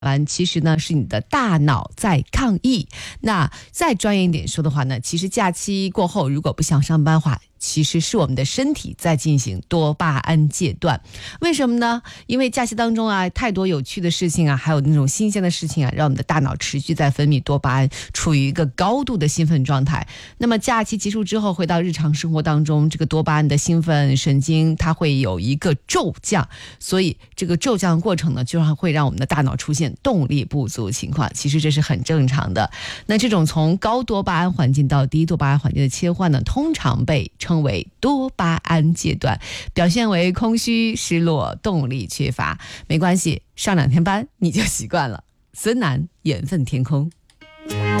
胺其实呢是你的大脑在抗议。那再专业一点说的话呢，其实假期过后如果不想上班的话，其实是我们的身体在进行多巴胺戒断。为什么呢？因为假期当中啊，太多有趣的事情啊，还有那种新鲜的事情啊，让我们的大脑持续在分泌多巴胺，处于一个高度的兴奋状态。那么假期结束之后，回到日常生活当中，这个多巴胺的兴奋神经它会有一个骤降，所以这个骤降的过程呢，就会让我们的大脑出现动力不足情况。其实这是很正常的。那这种从高多巴胺环境到低多巴胺环境的切换呢，通常被称为多巴胺戒断，表现为空虚、失落、动力缺乏。没关系，上2天班你就习惯了。孙楠，缘分天空。